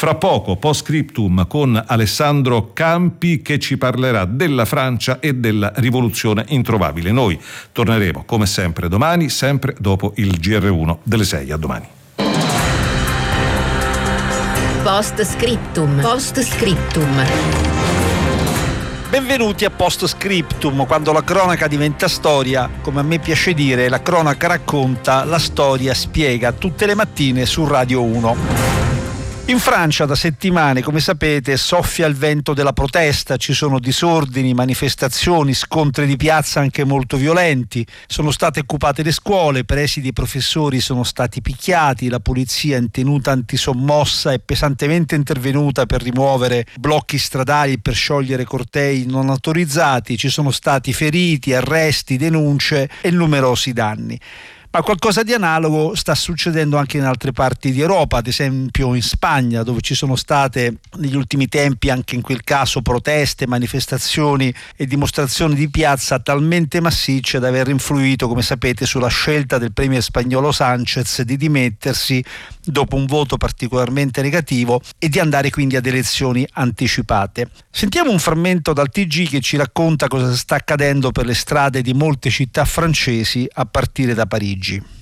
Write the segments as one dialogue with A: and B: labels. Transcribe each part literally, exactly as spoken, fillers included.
A: Fra poco Post Scriptum con Alessandro Campi, che ci parlerà della Francia e della rivoluzione introvabile. Noi torneremo come sempre domani, sempre dopo il G R uno delle sei. A domani.
B: Post Scriptum. Post Scriptum.
C: Benvenuti a Post Scriptum, quando la cronaca diventa storia. Come a me piace dire, la cronaca racconta, la storia spiega, tutte le mattine su Radio uno. In Francia da settimane, come sapete, soffia il vento della protesta, ci sono disordini, manifestazioni, scontri di piazza anche molto violenti, sono state occupate le scuole, presidi e professori sono stati picchiati, la polizia in tenuta antisommossa è pesantemente intervenuta per rimuovere blocchi stradali, per sciogliere cortei non autorizzati, ci sono stati feriti, arresti, denunce e numerosi danni. Ma qualcosa di analogo sta succedendo anche in altre parti di Europa, ad esempio in Spagna, dove ci sono state negli ultimi tempi anche in quel caso proteste, manifestazioni e dimostrazioni di piazza talmente massicce da aver influito, come sapete, sulla scelta del premier spagnolo Sánchez di dimettersi dopo un voto particolarmente negativo e di andare quindi ad elezioni anticipate. Sentiamo un frammento dal T G che ci racconta cosa sta accadendo per le strade di molte città francesi a partire da Parigi.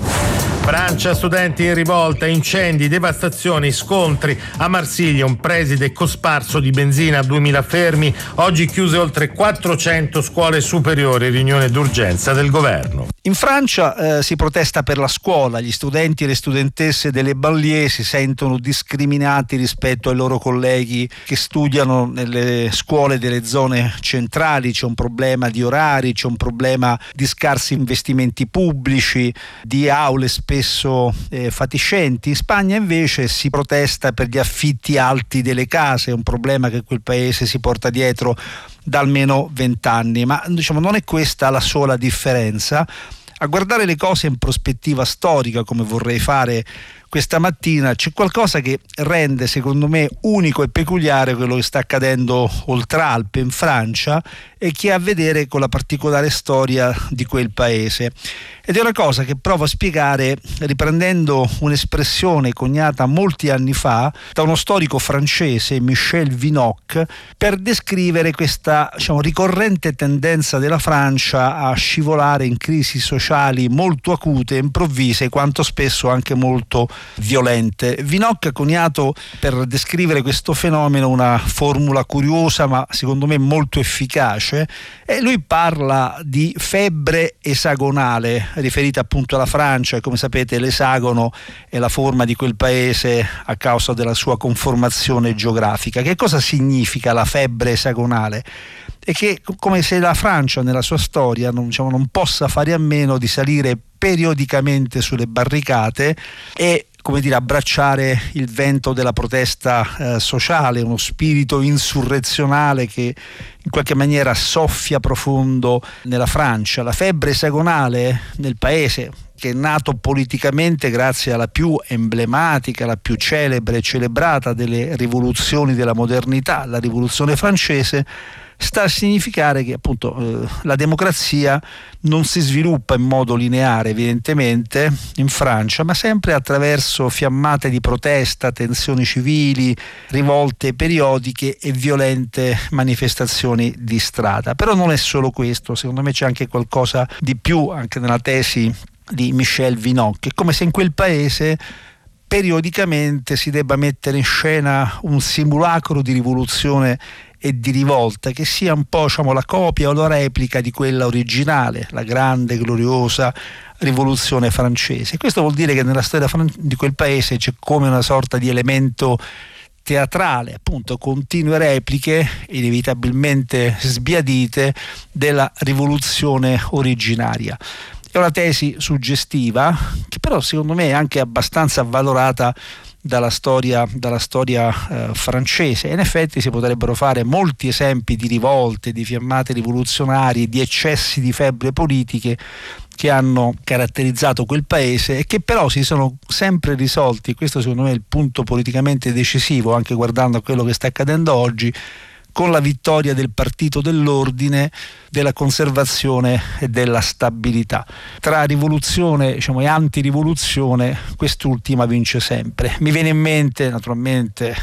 D: Francia, studenti in rivolta, incendi, devastazioni, scontri. A Marsiglia un preside cosparso di benzina a duemila fermi. Oggi chiuse oltre quattrocento scuole superiori, riunione d'urgenza del governo.
C: In Francia eh, si protesta per la scuola, gli studenti e le studentesse delle banlieue si sentono discriminati rispetto ai loro colleghi che studiano nelle scuole delle zone centrali, c'è un problema di orari, c'è un problema di scarsi investimenti pubblici, di aule spesso eh, fatiscenti. In Spagna invece si protesta per gli affitti alti delle case, è un problema che quel paese si porta dietro da almeno vent'anni, ma diciamo non è questa la sola differenza. A guardare le cose in prospettiva storica, come vorrei fare questa mattina, c'è qualcosa che rende secondo me unico e peculiare quello che sta accadendo oltre Alpe in Francia e che ha a vedere con la particolare storia di quel paese. Ed è una cosa che provo a spiegare riprendendo un'espressione coniata molti anni fa da uno storico francese, Michel Vinocq, per descrivere questa, diciamo, ricorrente tendenza della Francia a scivolare in crisi sociali molto acute, improvvise, quanto spesso anche molto violente. Vinocq ha coniato per descrivere questo fenomeno una formula curiosa ma secondo me molto efficace, e lui parla di febbre esagonale, riferita appunto alla Francia, e come sapete l'esagono è la forma di quel paese a causa della sua conformazione geografica. Che cosa significa la febbre esagonale? È che come se la Francia nella sua storia non, diciamo, non possa fare a meno di salire periodicamente sulle barricate e, come dire, abbracciare il vento della protesta eh, sociale, uno spirito insurrezionale che in qualche maniera soffia profondo nella Francia. La febbre esagonale nel paese, che è nato politicamente grazie alla più emblematica, la più celebre e celebrata delle rivoluzioni della modernità, la rivoluzione francese, sta a significare che appunto eh, la democrazia non si sviluppa in modo lineare evidentemente in Francia, ma sempre attraverso fiammate di protesta, tensioni civili, rivolte periodiche e violente manifestazioni di strada. Però non è solo questo, secondo me c'è anche qualcosa di più anche nella tesi di Michel Vinocq. È come se in quel paese periodicamente si debba mettere in scena un simulacro di rivoluzione e di rivolta che sia un po', diciamo, la copia o la replica di quella originale, la grande, gloriosa rivoluzione francese. Questo vuol dire che nella storia di quel paese c'è come una sorta di elemento teatrale, appunto continue repliche inevitabilmente sbiadite della rivoluzione originaria. È una tesi suggestiva che però secondo me è anche abbastanza avvalorata dalla storia, dalla storia eh, francese. In effetti si potrebbero fare molti esempi di rivolte, di fiammate rivoluzionarie, di eccessi di febbre politiche che hanno caratterizzato quel paese e che però si sono sempre risolti. Questo secondo me è il punto politicamente decisivo, anche guardando a quello che sta accadendo oggi, con la vittoria del partito dell'ordine, della conservazione e della stabilità. Tra rivoluzione, diciamo, e antirivoluzione, quest'ultima vince sempre. Mi viene in mente naturalmente